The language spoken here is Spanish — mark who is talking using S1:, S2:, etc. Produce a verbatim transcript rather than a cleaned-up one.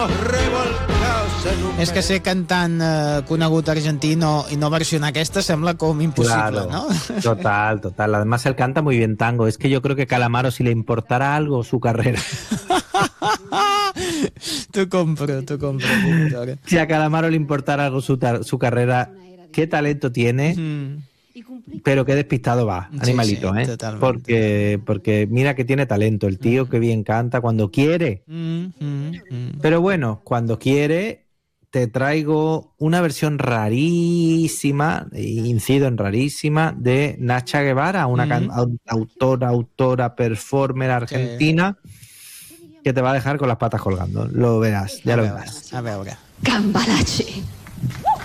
S1: És que ser cantant eh, conegut argentino i no versionar aquesta sembla com impossible,
S2: Claro,
S1: ¿no?
S2: total, total. Además él canta muy bien tango. Es que yo creo que Calamaro, si le importara algo su carrera,
S1: T'ho compro, t'ho compro, Víctor.
S2: si a Calamaro le importara algo su, tar- su carrera, qué talento tiene,
S1: Mm.
S2: pero qué despistado va,
S1: Sí,
S2: animalito,
S1: sí,
S2: ¿eh?
S1: totalmente,
S2: Porque, porque mira que tiene talento el tío, que bien canta cuando quiere.
S1: Mm, mm, mm.
S2: Pero bueno, cuando quiere, te traigo una versión rarísima, e incido en rarísima, de Nacha Guevara, una can-
S1: Mm.
S2: au- autora, autora, performer argentina, que te va a dejar con las patas colgando. Lo verás, ya
S1: A
S2: lo
S1: veure,
S2: verás.
S1: a veure.
S3: Cambalache.